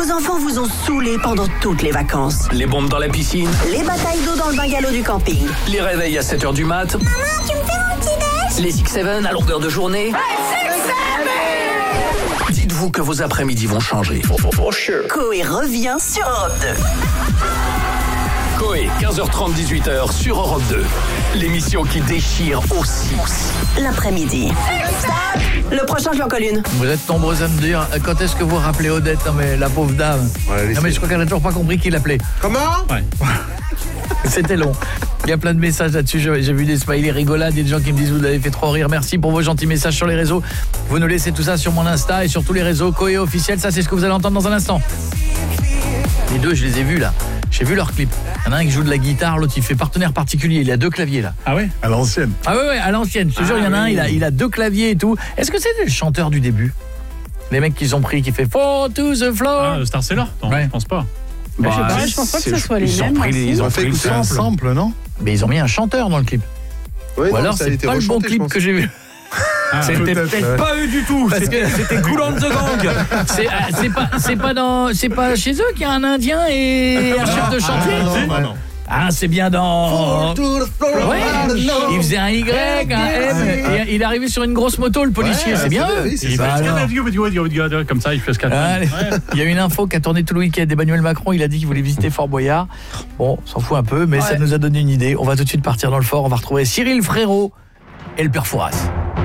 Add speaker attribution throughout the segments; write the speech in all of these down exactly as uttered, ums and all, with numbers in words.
Speaker 1: Vos enfants vous ont saoulé pendant toutes les vacances.
Speaker 2: Les bombes dans la piscine.
Speaker 1: Les batailles d'eau dans le bungalow du camping.
Speaker 2: Les réveils à sept heures du mat.
Speaker 1: Maman, tu me fais mon petit déj?
Speaker 2: Les six seven à longueur de journée. Dites-vous que vos après-midi vont changer. For, for, for sure.
Speaker 1: Coé revient sur Europe deux.
Speaker 2: Coé, quinze heures trente, dix-huit heures sur Europe deux. L'émission qui déchire aussi.
Speaker 1: L'après-midi. Le prochain, je lui en colle une.
Speaker 3: Vous êtes nombreux à me dire quand est-ce que vous rappelez Odette? Non mais la pauvre dame.
Speaker 4: Ouais,
Speaker 3: non mais je crois qu'elle n'a toujours pas compris qui l'appelait.
Speaker 4: Comment?
Speaker 3: Ouais. C'était long. Il y a plein de messages là-dessus. J'ai vu des smileys rigolades, il y a des gens qui me disent vous avez fait trop rire. Merci pour vos gentils messages sur les réseaux. Vous nous laissez tout ça sur mon Insta et sur tous les réseaux. Coé officiel, ça c'est ce que vous allez entendre dans un instant. Les deux, je les ai vus là. J'ai vu leur clip. Il y en a un qui joue de la guitare, l'autre il fait partenaire particulier. Il a deux claviers là.
Speaker 5: Ah ouais?
Speaker 4: À l'ancienne.
Speaker 3: Ah ouais ouais, à l'ancienne. Je te
Speaker 5: ah
Speaker 3: jure, il y en a
Speaker 5: oui.
Speaker 3: un, il a, il a deux claviers et tout. Est-ce que c'est le chanteur du début? Les mecs qu'ils ont pris qui fait Fall to the floor.
Speaker 5: Ah, Star Sailor? Non,
Speaker 3: Ouais.
Speaker 5: je pense pas.
Speaker 6: Bah, je sais pas, je pense pas que ce soit les
Speaker 3: ils ont
Speaker 6: mêmes.
Speaker 3: pris les-
Speaker 6: aussi.
Speaker 3: ils
Speaker 4: Ils
Speaker 3: ont
Speaker 4: ont fait
Speaker 3: pris le
Speaker 4: écouter un
Speaker 3: sample.
Speaker 4: sample, non?
Speaker 3: Mais ils ont mis un chanteur dans le clip.
Speaker 4: Oui,
Speaker 3: Ou alors c'est pas le bon clip que j'ai vu.
Speaker 5: Ah,
Speaker 4: C'était
Speaker 5: peut-être.
Speaker 4: peut-être
Speaker 5: pas eux du tout.
Speaker 3: Parce
Speaker 5: C'était
Speaker 3: que-
Speaker 5: c'était Cool on the Gang.
Speaker 3: C'est ah, c'est pas c'est pas dans c'est pas chez eux qu'il y a un Indien et un chef de chantier.
Speaker 4: non, bah non.
Speaker 3: Ah, c'est bien dans Ouais, il faisait un Y, un M et il est arrivé sur une grosse moto le policier,
Speaker 4: Ouais,
Speaker 3: c'est bien.
Speaker 4: c'est- oui, c'est
Speaker 5: Il
Speaker 3: Bah
Speaker 5: va
Speaker 3: alors.
Speaker 5: comme ça, il fait ce qu'il
Speaker 3: Allez.
Speaker 5: a.
Speaker 3: Il y a une info qui a tourné tout le week-end. Emmanuel Macron, il a dit qu'il voulait visiter Fort Boyard. Bon, on s'en fout un peu, mais ça nous a donné une idée. On va tout de suite partir dans le fort. On va retrouver Cyril Frérot et le père Fouras.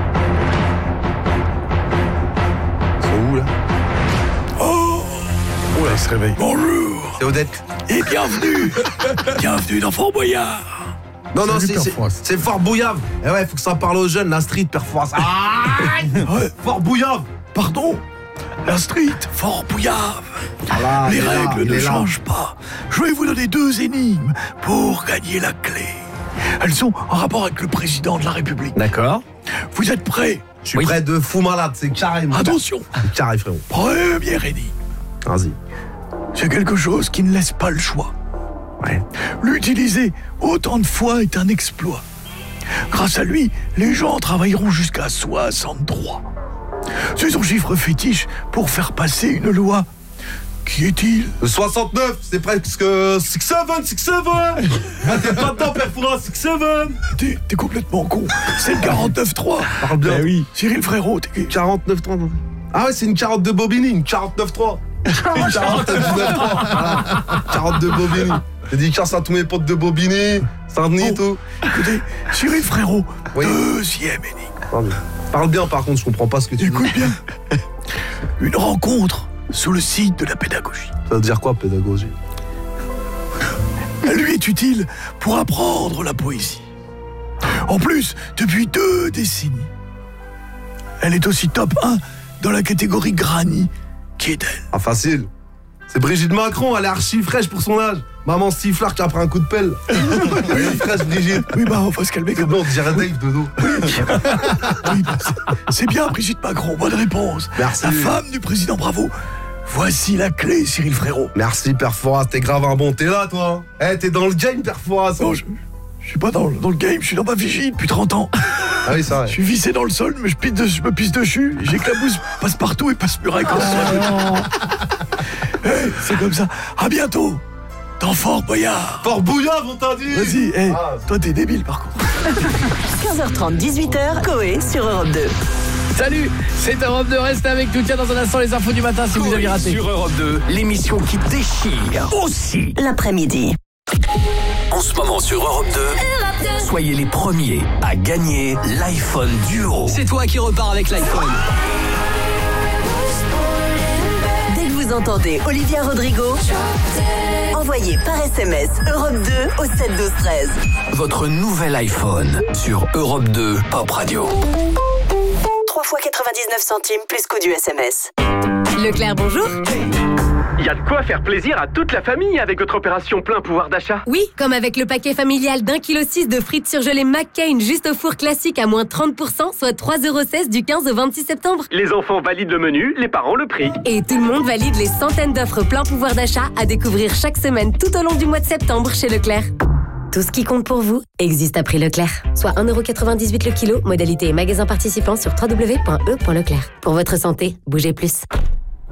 Speaker 4: Ils sont où là? Oh là, il se réveille.
Speaker 3: Bonjour
Speaker 4: C'est Odette.
Speaker 3: et bienvenue. Bienvenue dans Fort Boyard.
Speaker 4: Non, non,
Speaker 7: Salut,
Speaker 4: c'est
Speaker 7: Père
Speaker 4: c'est-
Speaker 7: Fouras.
Speaker 4: c'est Fort Bouillave. Eh ouais, faut que ça parle aux jeunes, la street, Père Fouras. Aïe Fort Bouillave.
Speaker 3: Pardon, la street, Fort Bouyave.
Speaker 4: Voilà,
Speaker 3: Les
Speaker 4: il est là,
Speaker 3: règles
Speaker 4: il
Speaker 3: ne
Speaker 4: est là.
Speaker 3: changent pas. Je vais vous donner deux énigmes pour gagner la clé. Elles sont en rapport avec le président de la République.
Speaker 4: D'accord.
Speaker 3: Vous êtes prêts?
Speaker 4: Je suis près de fou malade, c'est carré, mon
Speaker 3: Attention,
Speaker 4: gars. C'est carré, frérot.
Speaker 3: première énigme.
Speaker 4: Vas-y.
Speaker 3: C'est quelque chose qui ne laisse pas le choix.
Speaker 4: Ouais.
Speaker 3: L'utiliser autant de fois est un exploit. Grâce à lui, les gens travailleront jusqu'à soixante-trois. C'est son chiffre fétiche pour faire passer une loi. Qui est-il?
Speaker 4: Le soixante-neuf, c'est presque six seven, six seven. Ah, t'es pas dedans, Père Fouras, six seven.
Speaker 3: T'es, t'es complètement con. C'est le quarante-neuf trois.
Speaker 4: Parle bien.
Speaker 3: Ben oui. Cyril Frérot, t'es...
Speaker 4: quarante-neuf trois. Ah ouais, c'est une carotte de Bobigny, une quarante-neuf trois. Une quarante-neuf trois. Voilà. Carotte de Bobigny. Dédicace à tous mes potes de Bobigny, Saint-Denis,
Speaker 3: Oh.
Speaker 4: tout.
Speaker 3: Écoutez, Cyril Frérot,
Speaker 4: Oui.
Speaker 3: deuxième énigme.
Speaker 4: Pardon. Parle bien, par contre, je comprends pas ce que tu dis.
Speaker 3: Écoute bien. Une rencontre sous le signe de la pédagogie.
Speaker 4: Ça veut dire quoi, pédagogie?
Speaker 3: Elle lui est utile pour apprendre la poésie. En plus, depuis deux décennies. Elle est aussi top un dans la catégorie Granny. Qui est-elle?
Speaker 4: Ah, facile. C'est Brigitte Macron, elle est archi fraîche pour son âge. Maman Stiflard qui a pris un coup de pelle. Oui, fraîche Brigitte.
Speaker 3: Oui, bah, on va se calmer
Speaker 4: C'est
Speaker 3: comme
Speaker 4: bon, on dirait Dave de dos.
Speaker 3: Oui, bah, c'est- c'est bien, Brigitte Macron, bonne réponse.
Speaker 4: Merci.
Speaker 3: La femme du président, bravo. Voici la clé, Cyril Frérot.
Speaker 4: Merci, Père Fouras, t'es grave un bon. T'es là, toi. Eh, t'es dans le game, Père Fouras.
Speaker 3: Non, je, je suis pas dans, le- dans le game, je suis dans ma vigie depuis trente ans.
Speaker 4: Ah oui, ça va.
Speaker 3: Je suis vissé dans le sol, mais je, pisse de- je me pisse dessus. J'éclabousse passe-partout et passe-muraille comme ça. Eh, c'est comme ça. À bientôt, dans Fort Boyard.
Speaker 4: Fort Bouillave, on t'a dit.
Speaker 3: Vas-y, eh,
Speaker 4: Ah.
Speaker 3: toi t'es débile par contre.
Speaker 1: quinze heures trente, dix-huit heures, Coé sur Europe deux.
Speaker 3: Salut, c'est Europe deux, restez avec nous. Tiens, dans un instant, les infos du matin si vous
Speaker 2: Coé
Speaker 3: avez raté.
Speaker 2: sur Europe deux, l'émission qui déchire aussi.
Speaker 1: L'après-midi.
Speaker 2: En ce moment sur Europe deux, soyez les premiers à gagner l'iPhone Duo. C'est toi qui repars avec l'iPhone.
Speaker 1: Dès que vous entendez Olivia Rodrigo, envoyez par S M S Europe deux au sept douze treize.
Speaker 2: Votre nouvel iPhone sur Europe deux Pop Radio.
Speaker 1: trois fois quatre-vingt-dix-neuf centimes plus coût du S M S.
Speaker 8: Leclerc, bonjour.
Speaker 9: Il y a de quoi faire plaisir à toute la famille avec votre opération plein pouvoir d'achat.
Speaker 8: Oui, comme avec le paquet familial d'un kilo six de frites surgelées McCain juste au four classique à moins trente pour cent, soit trois euros seize du quinze au vingt-six septembre.
Speaker 9: Les enfants valident le menu, les parents le prix.
Speaker 8: Et tout le monde valide les centaines d'offres plein pouvoir d'achat à découvrir chaque semaine tout au long du mois de septembre chez Leclerc. Tout ce qui compte pour vous existe à prix Leclerc. Soit un euro quatre-vingt-dix-huit le kilo, modalité et magasin participant sur w w w point e point leclerc. Pour votre santé, bougez plus.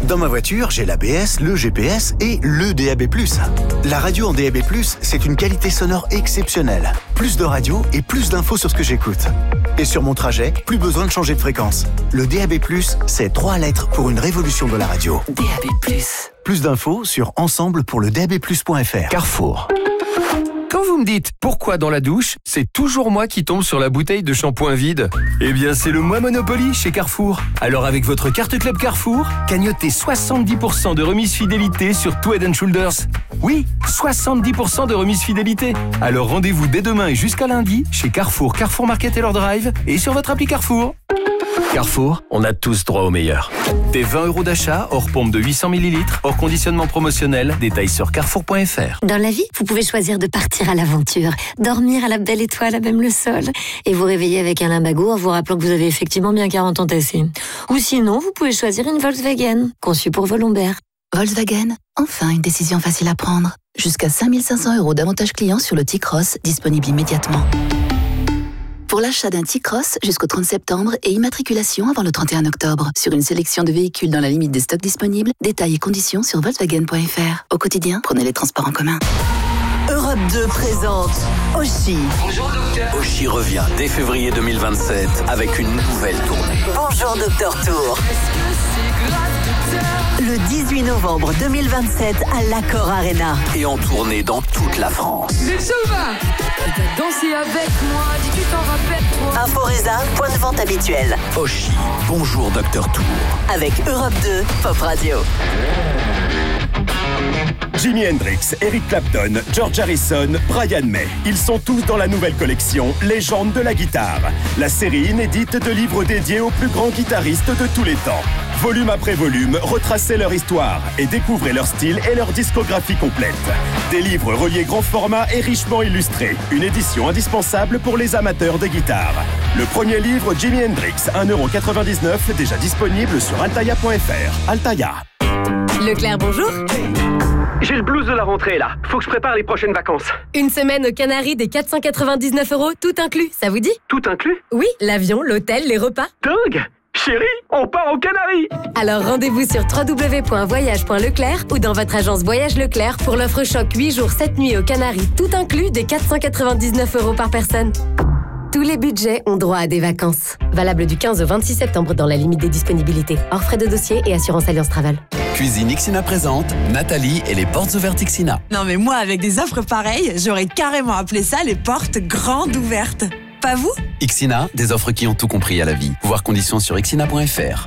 Speaker 7: Dans ma voiture, j'ai l'A B S, le G P S et le D A B plus. La radio en D A B plus, c'est une qualité sonore exceptionnelle. Plus de radio et plus d'infos sur ce que j'écoute. Et sur mon trajet, plus besoin de changer de fréquence. Le D A B plus, c'est trois lettres pour une révolution de la radio.
Speaker 1: D A B plus.
Speaker 7: Plus d'infos sur ensemble pour le D A B plus point F R.
Speaker 2: Carrefour.
Speaker 10: Quand vous me dites pourquoi dans la douche, c'est toujours moi qui tombe sur la bouteille de shampoing vide. Eh bien, c'est le mois Monopoly chez Carrefour. Alors avec votre carte Club Carrefour, cagnotez soixante-dix pour cent de remise fidélité sur tout Head and Shoulders. Oui, soixante-dix pour cent de remise fidélité. Alors rendez-vous dès demain et jusqu'à lundi chez Carrefour, Carrefour Market et leur drive et sur votre appli Carrefour.
Speaker 2: Carrefour, on a tous droit au meilleur.
Speaker 10: Des vingt euros d'achat, hors pompe de huit cents millilitres, hors conditionnement promotionnel. Détails sur carrefour point F R.
Speaker 11: Dans la vie, vous pouvez choisir de partir à l'aventure, dormir à la belle étoile, à même le sol, et vous réveiller avec un lumbago en vous rappelant que vous avez effectivement bien quarante ans tassés. Ou sinon, vous pouvez choisir une Volkswagen, conçue pour vos lombaires.
Speaker 12: Volkswagen, enfin une décision facile à prendre. Jusqu'à cinq mille cinq cents euros d'avantages clients sur le T-Cross, disponible immédiatement. Pour l'achat d'un T-Cross jusqu'au trente septembre et immatriculation avant le trente et un octobre. Sur une sélection de véhicules dans la limite des stocks disponibles, détails et conditions sur volkswagen point F R. Au quotidien, prenez les transports en commun.
Speaker 1: Europe deux présente Oshi.
Speaker 2: Bonjour docteur. Oshi revient dès février deux mille vingt-sept avec une nouvelle tournée.
Speaker 1: Bonjour Docteur Tour. Le dix-huit novembre deux mille vingt-sept à l'Accor Arena.
Speaker 2: Et en tournée dans toute la France.
Speaker 13: Les Sauvages. T'as dansé avec moi, dis tu t'en rappelles toi.
Speaker 1: Inforesa, point de vente habituel.
Speaker 2: Oshi, bonjour Docteur Tour.
Speaker 1: Avec Europe deux, Pop Radio.
Speaker 14: Jimi Hendrix, Eric Clapton, George Harrison, Brian May. Ils sont tous dans la nouvelle collection Légendes de la guitare. La série inédite de livres dédiés aux plus grands guitaristes de tous les temps. Volume après volume, retracez leur histoire et découvrez leur style et leur discographie complète. Des livres reliés grand format et richement illustrés. Une édition indispensable pour les amateurs de guitare. Le premier livre, Jimi Hendrix, un euro quatre-vingt-dix-neuf, déjà disponible sur altaïa point F R. Altaïa.
Speaker 8: Leclerc, bonjour.
Speaker 9: J'ai le blues de la rentrée là, faut que je prépare les prochaines vacances.
Speaker 8: Une semaine aux Canaries des quatre cent quatre-vingt-dix-neuf euros, tout inclus, ça vous dit?
Speaker 9: Tout inclus?
Speaker 8: Oui, l'avion, l'hôtel, les repas.
Speaker 9: Dingue! Chérie, on part aux Canaries!
Speaker 8: Alors rendez-vous sur w w w point voyage point leclerc ou dans votre agence Voyage Leclerc pour l'offre choc huit jours sept nuits aux Canaries, tout inclus des quatre cent quatre-vingt-dix-neuf euros par personne. Tous les budgets ont droit à des vacances. Valable du quinze au vingt-six septembre dans la limite des disponibilités. Hors frais de dossier et assurance Alliance Travel.
Speaker 2: Cuisine Ixina présente Nathalie et les portes ouvertes Ixina.
Speaker 15: Non mais moi, avec des offres pareilles, j'aurais carrément appelé ça les portes grandes ouvertes. Pas vous?
Speaker 2: Ixina, des offres qui ont tout compris à la vie. Voir conditions sur ixina point F R.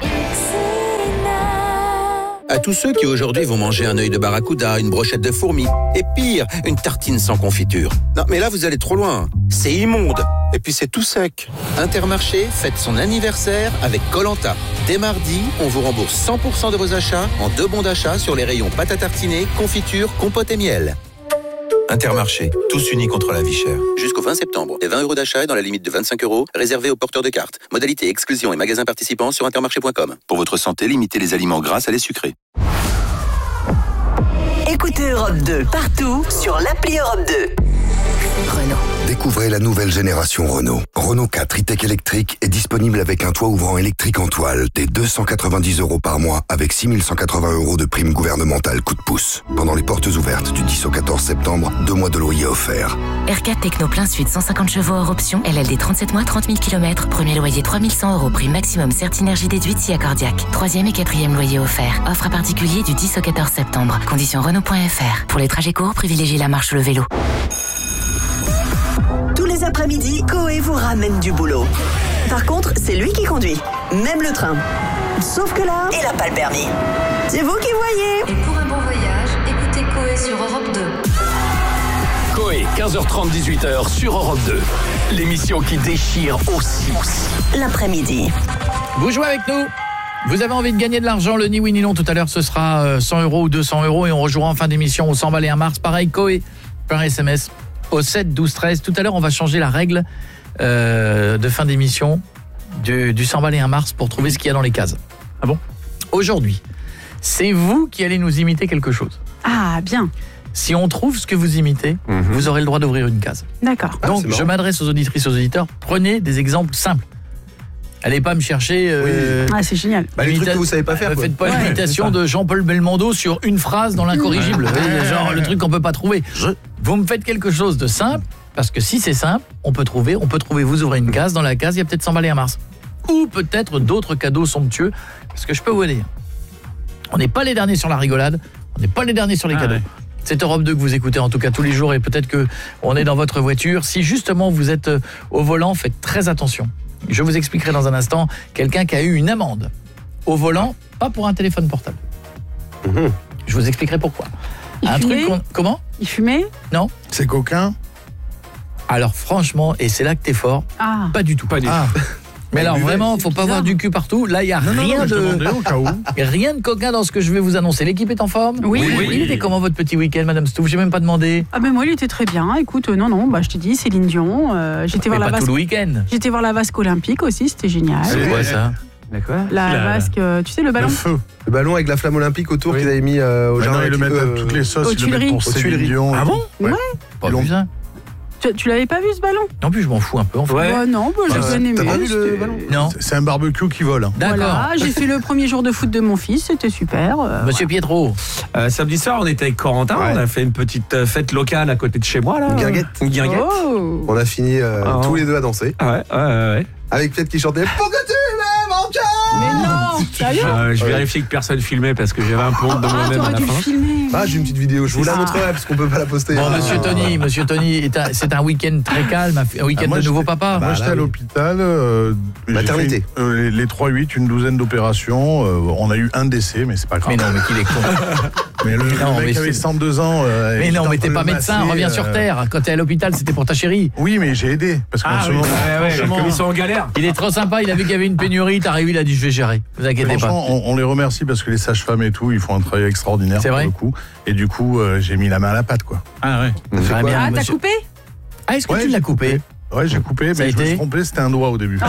Speaker 16: À tous ceux qui aujourd'hui vont manger un œil de barracuda, une brochette de fourmis, et pire, une tartine sans confiture. Non, mais là, vous allez trop loin. C'est immonde. Et puis, c'est tout sec. Intermarché fête son anniversaire avec Koh-Lanta. Dès mardi, on vous rembourse cent pour cent de vos achats en deux bons d'achat sur les rayons pâte à tartiner, confiture, compote et miel. Intermarché, tous unis contre la vie chère. Jusqu'au vingt septembre, les vingt euros d'achat est dans la limite de vingt-cinq euros, réservés aux porteurs de cartes. Modalité exclusion et magasins participants sur intermarché point com. Pour votre santé, limitez les aliments gras à les sucrés.
Speaker 1: Écoutez Europe deux partout sur l'appli Europe deux.
Speaker 17: Renault. Découvrez la nouvelle génération Renault. Renault quatre e-tech électrique est disponible avec un toit ouvrant électrique en toile dès deux cent quatre-vingt-dix euros par mois avec six mille cent quatre-vingts euros de prime gouvernementale coup de pouce. Pendant les portes ouvertes du dix au quatorze septembre, deux mois de loyer offerts.
Speaker 18: R quatre Techno plein sud, cent cinquante chevaux hors option, L L D trente-sept mois, trente mille kilomètres, premier loyer trois mille cent euros, prime maximum Certinergie déduite si accordiaque. Troisième et quatrième loyer offert. Offre à particulier du dix au quatorze septembre. Conditions Renault point F R. Pour les trajets courts, privilégiez la marche ou le vélo.
Speaker 1: Tous les après-midi, Coé vous ramène du boulot. Par contre, c'est lui qui conduit, même le train. Sauf que là, il n'a pas le permis. C'est vous qui voyez.
Speaker 19: Et pour un bon voyage, écoutez Coé sur Europe deux.
Speaker 2: Coé, quinze heures trente, dix-huit heures sur Europe deux. L'émission qui déchire aussi.
Speaker 1: L'après-midi.
Speaker 3: Vous jouez avec nous. Vous avez envie de gagner de l'argent, le ni oui ni non, tout à l'heure ce sera cent euros ou deux cents euros et on rejouera en fin d'émission au cent balles et un mars. Pareil, Coé, par S M S au sept douze treize. Tout à l'heure, on va changer la règle euh, de fin d'émission du, du cent balles et un mars pour trouver ce qu'il y a dans les cases. Ah bon? Aujourd'hui, c'est vous qui allez nous imiter quelque chose.
Speaker 6: Ah, bien.
Speaker 3: Si on trouve ce que vous imitez, mmh. vous aurez le droit d'ouvrir une case.
Speaker 6: D'accord.
Speaker 3: Donc,
Speaker 6: ah,
Speaker 3: je m'adresse aux auditrices, aux auditeurs. Prenez des exemples simples. Allez pas me chercher... Euh,
Speaker 6: Ah, c'est génial.
Speaker 4: Bah, les trucs que vous savez pas faire.
Speaker 3: Ne
Speaker 4: quoi.
Speaker 3: faites pas
Speaker 4: Ouais,
Speaker 3: l'imitation
Speaker 4: c'est ça.
Speaker 3: de Jean-Paul Belmondo sur une phrase dans l'incorrigible.
Speaker 4: Ouais.
Speaker 3: Vous voyez, genre le truc qu'on peut pas trouver. Vous me faites quelque chose de simple, parce que si c'est simple, on peut trouver, on peut trouver, vous ouvrez une case, dans la case, il y a peut-être cent balais à Mars. Ou peut-être d'autres cadeaux somptueux, parce que je peux vous dire, on n'est pas les derniers sur la rigolade, on n'est pas les derniers sur les
Speaker 5: Ah
Speaker 3: cadeaux.
Speaker 5: ouais.
Speaker 3: C'est Europe deux que vous écoutez en tout cas tous les jours et peut-être que on est dans votre voiture. Si justement vous êtes au volant, faites très attention. Je vous expliquerai dans un instant quelqu'un qui a eu une amende au volant, pas pour un téléphone portable.
Speaker 4: Mmh.
Speaker 3: Je vous expliquerai pourquoi.
Speaker 6: Il
Speaker 3: un
Speaker 6: fumait
Speaker 3: truc qu'on- comment
Speaker 6: Il fumait?
Speaker 3: Non.
Speaker 5: C'est coquin?
Speaker 3: Alors franchement, et c'est là que t'es fort,
Speaker 6: Ah.
Speaker 3: pas du tout.
Speaker 5: Pas du
Speaker 3: Ah.
Speaker 5: tout.
Speaker 3: Mais alors vraiment, faut pas avoir du cul partout. Là, il y a
Speaker 5: Non, non,
Speaker 3: rien
Speaker 5: non, je
Speaker 3: de
Speaker 5: demandais au cas où.
Speaker 3: rien de coquin dans ce que je vais vous annoncer. L'équipe est en forme?
Speaker 6: Oui.
Speaker 3: oui. Il était comment votre petit week-end, Madame Stouff? J'ai même pas demandé.
Speaker 6: Ah, mais moi, il était très bien. Écoute, euh, non, non, bah, je t'ai dit, Céline Dion. euh, J'étais
Speaker 3: Mais
Speaker 6: voir, la
Speaker 3: pas tout
Speaker 6: vasque...
Speaker 3: le week-end.
Speaker 6: J'étais voir la vasque olympique aussi, c'était génial.
Speaker 3: C'est quoi ça?
Speaker 5: D'accord.
Speaker 6: La
Speaker 5: La-
Speaker 6: vasque, euh, tu sais, le ballon?
Speaker 5: Le feu.
Speaker 4: Le ballon avec la flamme olympique autour qu'ils avaient mis euh, au
Speaker 5: Ah
Speaker 4: jardin.
Speaker 5: non, ils le
Speaker 4: olympique,
Speaker 5: mettent
Speaker 4: euh,
Speaker 5: à toutes les sauces.
Speaker 6: aux
Speaker 5: Ils le mettent
Speaker 6: Tuileries.
Speaker 5: pour
Speaker 4: Aux
Speaker 5: Céline
Speaker 4: Tuileries.
Speaker 5: Dion. et
Speaker 3: Ah
Speaker 5: tout.
Speaker 3: bon?
Speaker 6: Ouais.
Speaker 3: Pas vu ça.
Speaker 6: Tu, tu l'avais pas vu ce ballon?
Speaker 3: Non plus, je m'en fous un peu en fait.
Speaker 5: Ouais.
Speaker 6: Bah, non, bah, j'ai
Speaker 4: Ah,
Speaker 6: bien aimé.
Speaker 4: t'as pas vu le
Speaker 6: C'était-
Speaker 4: ballon?
Speaker 3: Non.
Speaker 5: C'est- C'est un barbecue qui vole.
Speaker 3: D'accord.
Speaker 6: Voilà, j'ai fait le premier jour de foot de mon fils, c'était super. euh,
Speaker 3: Monsieur Pietro.
Speaker 20: Euh, samedi soir, on était avec Corentin,
Speaker 4: Ouais.
Speaker 20: on a fait une petite euh, fête locale à côté de chez moi là.
Speaker 4: Une guinguette.
Speaker 20: Une guinguette.
Speaker 6: Oh.
Speaker 4: On a fini euh,
Speaker 20: Ah.
Speaker 4: tous les deux à danser.
Speaker 20: Ouais, ouais, ouais. ouais.
Speaker 4: Avec Piet qui chantait « Pour que tu m'aimes encore !»
Speaker 6: Mais non, sérieux?
Speaker 20: Euh, je
Speaker 4: Ouais.
Speaker 20: vérifiais que personne filmait parce que j'avais un peu honte de
Speaker 6: Ah,
Speaker 20: moi-même à
Speaker 6: t'aurais
Speaker 20: la
Speaker 6: dû le
Speaker 20: fin.
Speaker 6: filmer.
Speaker 4: Ah, j'ai une petite vidéo, je vous la
Speaker 6: Ah.
Speaker 4: montrerai parce qu'on peut pas la poster.
Speaker 3: Bon,
Speaker 4: Ah.
Speaker 3: Monsieur Tony, Monsieur Tony, est un- c'est un week-end très calme, un week-end
Speaker 5: Ah, moi,
Speaker 3: de nouveau
Speaker 5: j'étais-
Speaker 3: papa.
Speaker 5: Moi,
Speaker 4: Bah,
Speaker 5: j'étais
Speaker 4: là,
Speaker 5: à
Speaker 4: oui.
Speaker 5: l'hôpital. euh, j'ai
Speaker 4: Maternité.
Speaker 5: fait, euh, les, les trois huit, une douzaine d'opérations. euh, on a eu un décès, mais c'est pas grave.
Speaker 3: Mais non, mais qu'il est con.
Speaker 5: Mais le, le
Speaker 3: Non,
Speaker 5: mec
Speaker 3: mais
Speaker 5: avait
Speaker 3: c'est-
Speaker 5: cent deux ans. euh,
Speaker 3: Mais
Speaker 5: il
Speaker 3: non,
Speaker 5: était en
Speaker 3: mais t'es
Speaker 5: train
Speaker 3: pas
Speaker 5: de
Speaker 3: médecin,
Speaker 5: masser,
Speaker 3: reviens sur
Speaker 5: euh,
Speaker 3: terre. Quand t'es à l'hôpital, c'était pour ta chérie.
Speaker 5: Oui, mais j'ai aidé. Parce qu'en
Speaker 3: Ah
Speaker 5: ce
Speaker 3: oui,
Speaker 5: moment,
Speaker 20: Ouais, ouais,
Speaker 5: franchement,
Speaker 20: comme ils sont en galère.
Speaker 3: Il est trop sympa, il a vu qu'il y avait une pénurie, t'as arrivé, il a dit je vais gérer. Vous inquiétez pas.
Speaker 5: franchement, on, on les remercie parce que les sages-femmes et tout, ils font un travail extraordinaire.
Speaker 3: C'est
Speaker 5: pour
Speaker 3: vrai
Speaker 5: le coup. Et du coup, euh, j'ai mis la main à la pâte, quoi.
Speaker 3: Ah ouais. Très
Speaker 4: quoi
Speaker 3: bien,
Speaker 6: Ah, t'as
Speaker 3: monsieur.
Speaker 6: coupé?
Speaker 3: Ah, est-ce que
Speaker 5: Ouais,
Speaker 3: tu l'as
Speaker 5: j'ai
Speaker 3: coupé?
Speaker 5: Ouais, j'ai coupé,
Speaker 3: Ça a
Speaker 5: mais je me
Speaker 3: été
Speaker 5: suis trompé, c'était un doigt au début.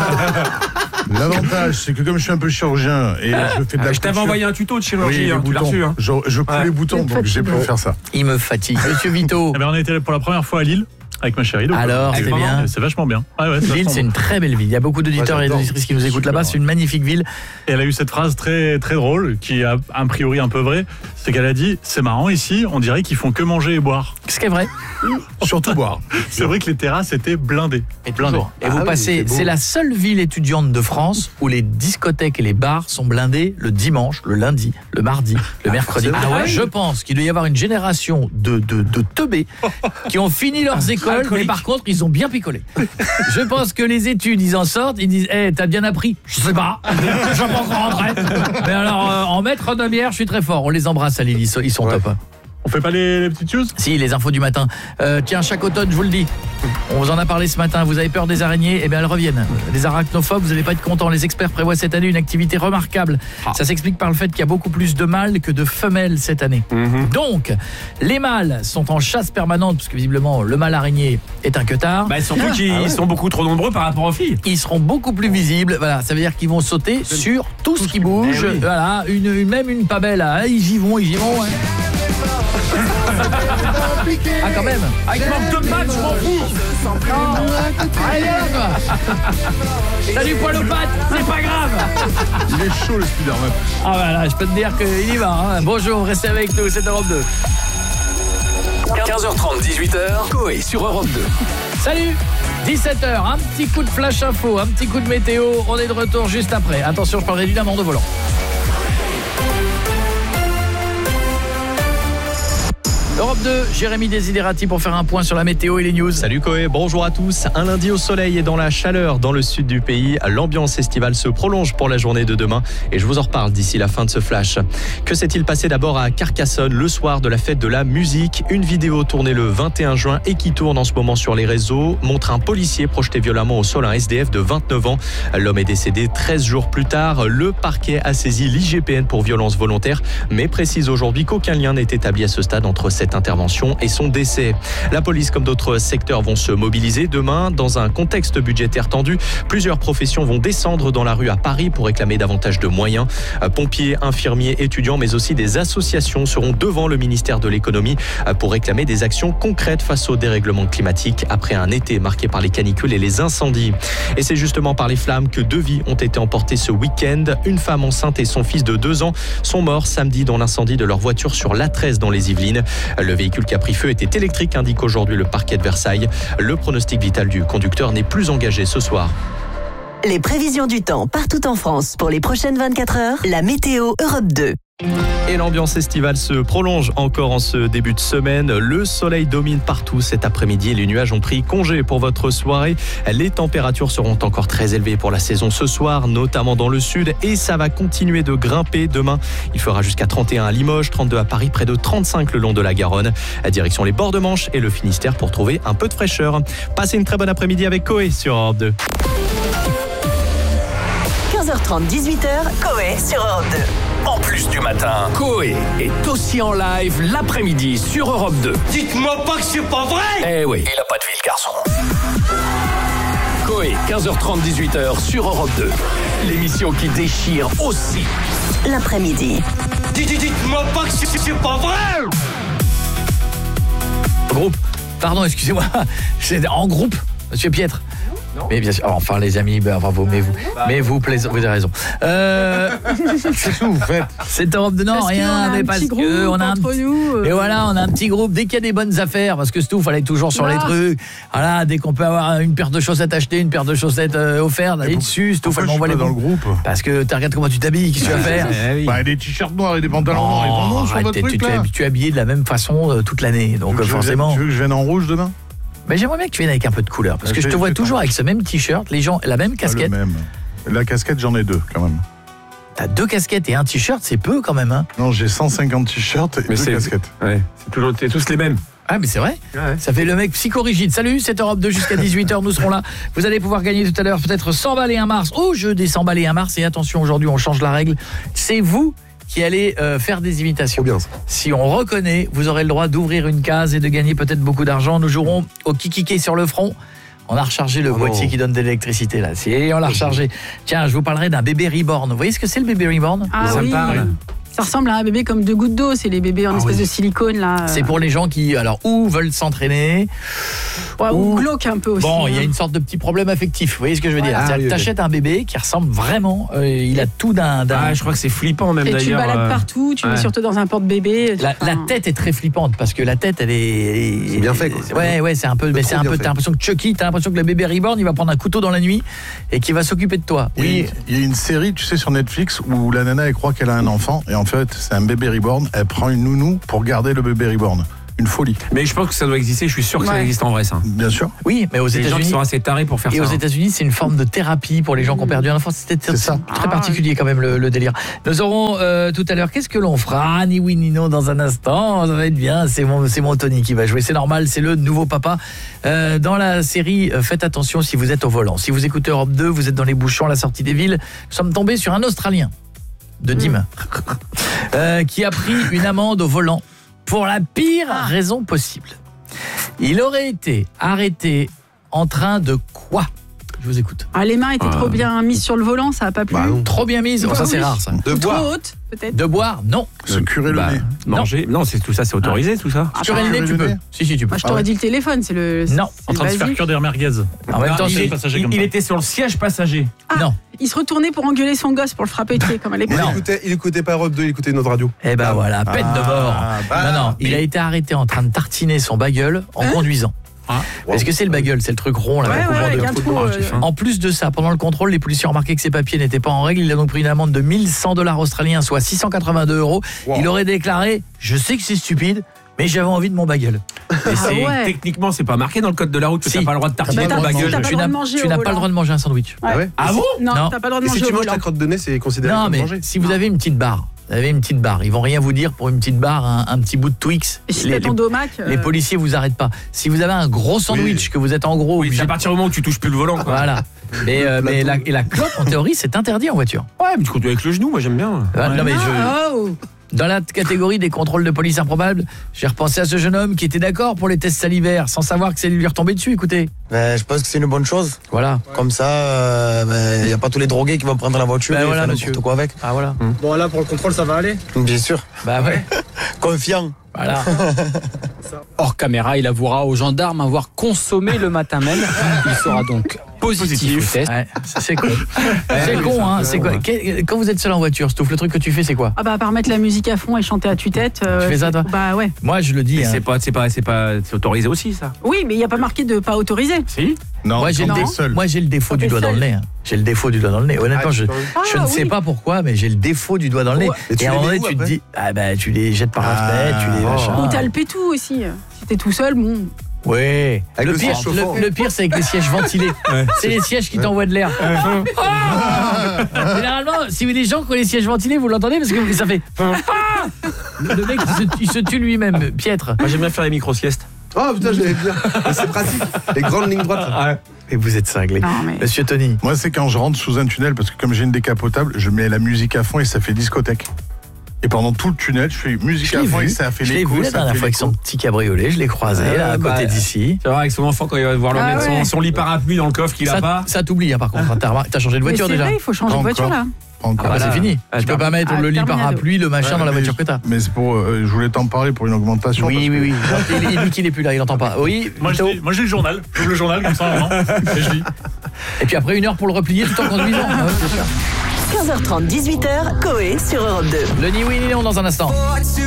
Speaker 5: L'avantage, c'est que comme je suis un peu chirurgien et je fais de la
Speaker 20: Je t'avais
Speaker 5: couture-
Speaker 20: envoyé un tuto de
Speaker 5: Oui,
Speaker 20: chirurgie,
Speaker 5: les
Speaker 20: hein, tu l'as
Speaker 5: boutons.
Speaker 20: reçu. Hein.
Speaker 5: Je, je coupe
Speaker 20: Ouais.
Speaker 5: les boutons,
Speaker 6: C'est
Speaker 5: donc j'ai pu
Speaker 6: fatigué.
Speaker 5: faire ça.
Speaker 3: Il me fatigue. Monsieur Vito.
Speaker 21: Eh ben, on a été pour la première fois à Lille avec ma chérie. donc,
Speaker 3: Alors,
Speaker 21: euh,
Speaker 3: c'est
Speaker 21: vraiment,
Speaker 3: bien.
Speaker 21: C'est vachement bien. Ouais, ouais, c'est
Speaker 3: Lille,
Speaker 21: vachement
Speaker 3: c'est
Speaker 21: bon.
Speaker 3: une très belle ville. Il y a beaucoup d'auditeurs
Speaker 4: Ouais,
Speaker 3: et
Speaker 4: j'adore.
Speaker 3: d'auditrices qui nous écoutent
Speaker 21: Super.
Speaker 3: là-bas. C'est une magnifique ville.
Speaker 21: Et elle a eu cette phrase très très drôle qui est a a priori un peu vraie, c'est qu'elle a dit c'est marrant ici, on dirait qu'ils font que manger et boire.
Speaker 3: Ce qui est vrai.
Speaker 5: Surtout boire.
Speaker 21: C'est vrai que les terrasses étaient blindées.
Speaker 3: Et
Speaker 21: Blindées.
Speaker 3: toujours. Et
Speaker 4: Ah
Speaker 3: vous
Speaker 4: oui,
Speaker 3: passez,
Speaker 4: c'est beau.
Speaker 3: c'est la seule ville étudiante de France où les discothèques et les bars sont blindés le dimanche, le lundi, le mardi, le mercredi.
Speaker 4: c'est vrai.
Speaker 3: Ah ouais, je pense qu'il doit y avoir une génération de, de, de teubés qui ont fini leurs écoles, mais
Speaker 20: Alcooliques.
Speaker 3: par contre, ils ont bien picolé. Je pense que les études, ils en sortent, ils disent hey, t'as bien appris? Je sais pas, je vais pas encore rentrer. Mais alors, euh, en maître de bière, je suis très fort. On les embrasse à Lille, ils sont, ils sont
Speaker 4: Ouais.
Speaker 3: top.
Speaker 21: On fait pas les, les petites choses?
Speaker 3: Si, les infos du matin. Euh, tiens, chaque automne, je vous le dis, on vous en a parlé ce matin, vous avez peur des araignées, eh bien elles reviennent. Les arachnophobes, vous n'allez pas être contents. Les experts prévoient cette année une activité remarquable. Ça s'explique par le fait qu'il y a beaucoup plus de mâles que de femelles cette année. Donc, les mâles sont en chasse permanente, parce que visiblement, le mâle araignée est un queutard.
Speaker 20: Bah, surtout qu'ils
Speaker 3: Ah ouais.
Speaker 20: sont beaucoup trop nombreux par rapport aux filles.
Speaker 3: Ils seront beaucoup plus visibles. Voilà, ça veut dire qu'ils vont sauter sur tout ce qui bouge.
Speaker 20: Eh oui.
Speaker 3: Voilà, une, une- même une pas belle. Ah, ils y vont, ils y vont. hein. Ah, quand même.
Speaker 20: Avec manque de match, je m'en fous.
Speaker 3: Allez, hop. T'as du poil aux pattes, c'est pas grave.
Speaker 5: Il est chaud, le Spider-Man.
Speaker 3: Ah voilà, je peux te dire qu'il y va. Hein. Bonjour, restez avec nous, c'est Europe deux.
Speaker 2: quinze heures trente, dix-huit heures, Coé sur Europe deux.
Speaker 3: Salut, dix-sept heures, un petit coup de flash info, un petit coup de météo. On est de retour juste après. Attention, je parlerai d'une amende au volant. Europe deux, Jérémy Desiderati pour faire un point sur la météo et les news.
Speaker 22: Salut Coé, bonjour à tous. Un lundi au soleil et dans la chaleur dans le sud du pays. L'ambiance estivale se prolonge pour la journée de demain et je vous en reparle d'ici la fin de ce flash. Que s'est-il passé d'abord à Carcassonne le soir de la fête de la musique? Une vidéo tournée le vingt et un juin et qui tourne en ce moment sur les réseaux montre un policier projeté violemment au sol un S D F de vingt-neuf ans. L'homme est décédé treize jours plus tard. Le parquet a saisi l'I G P N pour violence volontaire mais précise aujourd'hui qu'aucun lien n'est établi à ce stade entre cette intervention intervention et son décès. La police, comme d'autres secteurs, vont se mobiliser demain dans un contexte budgétaire tendu. Plusieurs professions vont descendre dans la rue à Paris pour réclamer davantage de moyens. Pompiers, infirmiers, étudiants, mais aussi des associations seront devant le ministère de l'économie pour réclamer des actions concrètes face au dérèglement climatique après un été marqué par les canicules et les incendies. Et c'est justement par les flammes que deux vies ont été emportées ce week-end. Une femme enceinte et son fils de deux ans sont morts samedi dans l'incendie de leur voiture sur l'A treize dans les Yvelines. Le véhicule qui a pris feu était électrique, indique aujourd'hui le parquet de Versailles. Le pronostic vital du conducteur n'est plus engagé ce soir.
Speaker 1: Les prévisions du temps partout en France pour les prochaines vingt-quatre heures, la météo Europe deux.
Speaker 22: Et l'ambiance estivale se prolonge encore en ce début de semaine. Le soleil domine partout cet après-midi et les nuages ont pris congé pour votre soirée. Les températures seront encore très élevées pour la saison ce soir, notamment dans le sud, et ça va continuer de grimper demain. Il fera jusqu'à trente et un à Limoges, trente-deux à Paris, près de trente-cinq le long de la Garonne. À direction les bords de Manche et le Finistère pour trouver un peu de fraîcheur. Passez une très bonne après-midi avec Coé sur Europe deux.
Speaker 1: quinze heures trente, dix-huit heures, Coé sur Europe deux.
Speaker 2: En plus du matin, Coé est aussi en live l'après-midi sur Europe deux.
Speaker 20: Dites-moi pas que c'est pas vrai.
Speaker 2: Eh oui, il a pas de vie le garçon. Coé, quinze heures trente, dix-huit heures sur Europe deux. L'émission qui déchire aussi
Speaker 1: l'après-midi.
Speaker 20: Dites-moi pas que c'est pas vrai.
Speaker 3: Groupe, pardon, excusez-moi, c'est en groupe, Monsieur Pietre. Non. Mais bien sûr, enfin les amis, ben, bravo, mais vous, bah, mais vous plaisez, vous avez raison. Euh,
Speaker 5: c'est tout, vous faites.
Speaker 3: C'est Europe de Nord,
Speaker 6: parce
Speaker 3: rien, mais parce que on a un petit,
Speaker 6: nous,
Speaker 3: et voilà, on a un petit groupe. Dès qu'il y a des bonnes affaires, parce que c'est tout, il fallait toujours sur ah. les trucs. Voilà, dès qu'on peut avoir une paire de chaussettes achetées, une paire de chaussettes euh, offertes, aller dessus, c'est tout, fallait m'envoyer
Speaker 5: dans le groupe.
Speaker 3: Parce que tu regardes comment tu t'habilles, qu'est-ce que tu vas faire?
Speaker 5: oui. Bah des t-shirts noirs et des pantalons oh, noirs et pantalons sur votre truc là.
Speaker 3: Tu es habillé de la même façon euh, toute l'année, donc euh, forcément.
Speaker 5: Tu veux que je vienne en rouge demain?
Speaker 3: Mais j'aimerais bien que tu viennes avec un peu de couleur, parce que je te vois toujours avec ce même t-shirt, les gens, la même casquette.
Speaker 5: Le même. La casquette, j'en ai deux quand même.
Speaker 3: T'as deux casquettes et un t-shirt, c'est peu quand même, hein?
Speaker 5: Non, j'ai cent cinquante t-shirts et mais deux casquettes.
Speaker 20: Ouais, c'est toujours, c'est tous les mêmes.
Speaker 3: Ah mais c'est vrai, ouais. Ça fait le mec psychorigide. Salut, c'est Europe deux jusqu'à dix-huit heures, nous serons là. Vous allez pouvoir gagner tout à l'heure peut-être cent balles et un mars au jeu des cent balles et un mars. Et attention, aujourd'hui on change la règle. C'est vous qui allez euh, faire des imitations.
Speaker 4: Bien.
Speaker 3: Si on reconnaît, vous aurez le droit d'ouvrir une case et de gagner peut-être beaucoup d'argent. Nous jouerons au kikiké sur le front. On a rechargé le oh boîtier non. qui donne de l'électricité là. Si, on l'a rechargé. Tiens, je vous parlerai d'un bébé reborn. Vous voyez ce que c'est le bébé reborn?
Speaker 6: Ah ça oui. me parle. Ça ressemble à un bébé comme deux gouttes d'eau, c'est les bébés en ah espèce oui. de silicone là.
Speaker 3: C'est pour les gens qui alors ou veulent s'entraîner
Speaker 6: ouais, ou, ou glauque un peu aussi.
Speaker 3: Bon, il hein. y a une sorte de petit problème affectif, vous voyez ce que je veux dire. Ah, oui, t'achètes oui. un bébé qui ressemble vraiment euh, il a tout d'un
Speaker 20: ah, je crois que c'est flippant même
Speaker 6: et
Speaker 20: d'ailleurs.
Speaker 6: Tu le balades euh... partout, tu ouais. mets surtout dans un porte-bébé.
Speaker 3: La, la tête est très flippante parce que la tête elle est
Speaker 4: c'est bien fait quoi.
Speaker 3: Ouais ouais, c'est un peu mais c'est un peu t'as l'impression que Chucky, t'as l'impression que le bébé reborn, il va prendre un couteau dans la nuit et qu'il va s'occuper de toi.
Speaker 5: Oui, il y a une série, tu sais sur Netflix où la nana elle croit qu'elle a un enfant et en fait, c'est un bébé reborn, elle prend une nounou pour garder le bébé reborn. Une folie.
Speaker 20: Mais je pense que ça doit exister, je suis sûr que ouais. ça existe en vrai ça.
Speaker 5: Bien sûr.
Speaker 3: Oui, mais aux États-Unis,
Speaker 20: les gens qui sont assez tarés pour faire
Speaker 3: et
Speaker 20: ça.
Speaker 3: Et aux États-Unis, c'est une forme de thérapie pour les gens qui ont perdu un enfant. C'était très ah, particulier quand même le, le délire. Nous aurons euh, tout à l'heure, qu'est-ce que l'on fera? Ni oui ni non dans un instant. Ça va être bien. C'est mon, c'est mon Tony qui va jouer. C'est normal, c'est le nouveau papa. Euh, dans la série, euh, faites attention si vous êtes au volant. Si vous écoutez Europe deux, vous êtes dans les bouchons à la sortie des villes. Nous sommes tombés sur un Australien de Dîmes mmh. euh, qui a pris une amende au volant pour la pire ah. raison possible. Il aurait été arrêté en train de quoi? Je vous écoute.
Speaker 6: Ah, les mains étaient ah. trop bien mises sur le volant, ça n'a pas plu.
Speaker 3: Bah, trop bien mises, oh, ça oui. c'est rare ça.
Speaker 6: De boire. Trop haute, peut-être.
Speaker 3: De boire, non.
Speaker 5: Se curer le
Speaker 20: bah,
Speaker 5: nez.
Speaker 20: Manger, non, non c'est tout ça, c'est autorisé ah. tout ça.
Speaker 3: Se curer le nez, tu peux. Si si, tu peux.
Speaker 6: Moi, je t'aurais ah, dit le téléphone, c'est le.
Speaker 3: Non,
Speaker 21: en train de se faire cuire des merguez.
Speaker 20: En même temps, il, il, il était sur le siège passager.
Speaker 6: Ah,
Speaker 3: non.
Speaker 6: Il se retournait pour engueuler son gosse pour le frapper pied comme à l'époque.
Speaker 4: Il écoutait, il écoutait pas Europe deux, il écoutait notre radio.
Speaker 3: Eh ben voilà, pète de mort. Non non, il a été arrêté en train de tartiner son bagueule en conduisant. Ah. Est-ce que c'est le bagueule, c'est le truc rond là,
Speaker 6: ouais, ouais, de trou, euh,
Speaker 3: en plus de ça, pendant le contrôle, les policiers ont remarqué que ses papiers n'étaient pas en règle. Il a donc pris une amende de mille cent dollars australiens, soit six cent quatre-vingt-deux euros. Wow. Il aurait déclaré: je sais que c'est stupide, mais j'avais envie de mon bagueule.
Speaker 20: Et c'est, ouais. Techniquement, c'est pas marqué dans le code de la route que si. T'as pas le droit de tartiner ton bagueule.
Speaker 3: Tu n'as, tu n'as pas le droit de manger un sandwich.
Speaker 6: Ouais.
Speaker 4: Ah, ouais
Speaker 20: ah bon?
Speaker 6: Non, non, t'as pas le droit de manger.
Speaker 4: Et si tu manges ta crotte de nez, c'est considéré
Speaker 3: non,
Speaker 4: comme
Speaker 3: mais
Speaker 4: manger.
Speaker 3: Si vous avez une petite barre, vous avez une petite barre, ils vont rien vous dire pour une petite barre, un, un petit bout de Twix.
Speaker 6: Et si
Speaker 3: les,
Speaker 6: ton domac, euh...
Speaker 3: les policiers vous arrêtent pas. Si vous avez un gros sandwich, oui. que vous êtes en gros,
Speaker 20: oui, c'est à partir du moment où tu touches plus le volant. Quoi.
Speaker 3: Voilà. Mais, euh, mais la, et la clope, en théorie, c'est interdit en voiture.
Speaker 20: Ouais, mais tu conduis avec le genou, moi j'aime bien.
Speaker 3: Ah, ouais. Non mais je.
Speaker 6: Oh.
Speaker 3: Dans la catégorie des contrôles de police improbables, j'ai repensé à ce jeune homme qui était d'accord pour les tests salivaires sans savoir que c'est lui retomber dessus, écoutez.
Speaker 7: Ben, je pense que c'est une bonne chose.
Speaker 3: Voilà.
Speaker 7: Comme ça, il euh, n'y a pas tous les drogués qui vont prendre la voiture
Speaker 3: ben
Speaker 7: et
Speaker 3: voilà,
Speaker 7: faire
Speaker 3: monsieur.
Speaker 7: n'importe quoi avec.
Speaker 3: Ah voilà.
Speaker 7: Hum.
Speaker 10: Bon, là, pour le contrôle, ça va aller?
Speaker 7: Bien sûr.
Speaker 3: Bah ouais.
Speaker 7: Confiant.
Speaker 3: Voilà.
Speaker 23: Hors caméra, il avouera aux gendarmes avoir consommé le matin même. Il sera donc positif, au test.
Speaker 3: Ouais, c'est con. C'est con, hein. C'est quoi? Quand vous êtes seul en voiture, Stouff, le truc que tu fais, c'est quoi?
Speaker 6: Ah bah, à part mettre la musique à fond et chanter à tue-tête. Euh,
Speaker 3: tu fais ça, toi?
Speaker 6: Bah ouais.
Speaker 3: Moi, je le dis.
Speaker 20: Hein.
Speaker 3: C'est
Speaker 20: pas, c'est pas, c'est pas, c'est autorisé aussi, ça.
Speaker 6: Oui, mais il n'y a pas marqué de pas autorisé.
Speaker 20: Si.
Speaker 5: Non,
Speaker 3: moi j'ai, le dé- moi j'ai le défaut du doigt dans le nez. Hein. J'ai le défaut du doigt dans le nez. Honnêtement,
Speaker 4: Ah,
Speaker 3: je,
Speaker 6: ah,
Speaker 3: je ne
Speaker 6: oui.
Speaker 3: sais pas pourquoi, mais j'ai le défaut du doigt dans le nez.
Speaker 4: Ouais. Et tu
Speaker 3: Et à un
Speaker 4: les
Speaker 3: moment
Speaker 4: mets
Speaker 3: donné,
Speaker 4: où
Speaker 3: tu te
Speaker 4: après
Speaker 3: dis, ah bah tu les jettes par la fenêtre, tu les machins.
Speaker 6: Ou t'as le pétou aussi. Si t'es tout seul, bon.
Speaker 3: Ouais.
Speaker 4: Avec
Speaker 3: Le
Speaker 4: le
Speaker 3: pire,
Speaker 4: siège chauffant.
Speaker 3: le, le pire, c'est avec les sièges ventilés. C'est les sièges qui t'envoient de l'air. Ah généralement, si vous avez des gens qui ont les sièges ventilés, vous l'entendez parce que ça fait. Ah le mec, il se, il se tue lui-même, piètre.
Speaker 20: Moi, j'aime bien faire les micro-siestes.
Speaker 4: Oh putain, j'allais bien. Mais c'est pratique. Les grandes lignes droites.
Speaker 20: Ouais.
Speaker 3: Et vous êtes cinglé.
Speaker 6: Non, mais...
Speaker 3: Monsieur Tony.
Speaker 5: Moi, c'est quand je rentre sous un tunnel, parce que comme j'ai une décapotable, je mets la musique à fond et ça fait discothèque. Et pendant tout le tunnel, je fais musique
Speaker 3: Je
Speaker 5: à
Speaker 3: l'ai
Speaker 5: fond
Speaker 3: vu.
Speaker 5: et ça fait
Speaker 3: Je l'ai
Speaker 5: l'écho.
Speaker 3: vu la
Speaker 5: ça
Speaker 3: dernière
Speaker 5: fait
Speaker 3: fois avec
Speaker 5: l'écho.
Speaker 3: son petit cabriolet, je l'ai croisé
Speaker 20: Euh,
Speaker 3: là, à
Speaker 20: bah,
Speaker 3: côté d'ici.
Speaker 20: C'est vrai, avec son enfant, quand il va devoir le
Speaker 6: Ah
Speaker 20: mettre
Speaker 6: ouais.
Speaker 20: son, son lit parapluie dans le coffre qu'il a
Speaker 3: Ça,
Speaker 20: pas.
Speaker 3: ça t'oublie hein, par contre. T'as, remarqué- t'as changé de
Speaker 6: Mais
Speaker 3: voiture
Speaker 6: c'est
Speaker 3: déjà.
Speaker 6: vrai, il faut changer de
Speaker 5: Encore.
Speaker 6: voiture là.
Speaker 5: Encore.
Speaker 3: Ah bah,
Speaker 20: Voilà.
Speaker 3: c'est fini.
Speaker 20: Ah,
Speaker 3: Tu peux pas mettre
Speaker 6: ah,
Speaker 3: le lit
Speaker 6: terminado.
Speaker 3: parapluie, le machin
Speaker 5: Ouais,
Speaker 3: dans la
Speaker 5: mais
Speaker 3: voiture
Speaker 5: je-
Speaker 3: que t'as.
Speaker 5: Mais c'est pour, euh, je voulais t'en parler pour une augmentation.
Speaker 3: Oui,
Speaker 5: parce
Speaker 3: oui,
Speaker 5: que-
Speaker 3: oui. Il, il dit qu'il est plus là, il entend pas. Oui.
Speaker 21: Moi, je
Speaker 3: Vito.
Speaker 21: lis, moi, je lis le journal. J'ouvre le journal comme ça, vraiment, et je lis.
Speaker 3: Et puis après une heure pour le replier tout en conduisant. Ah ouais, c'est sûr.
Speaker 1: quinze heures trente, dix-huit heures, Coé sur Europe deux.
Speaker 3: Le ni oui ni non dans un instant.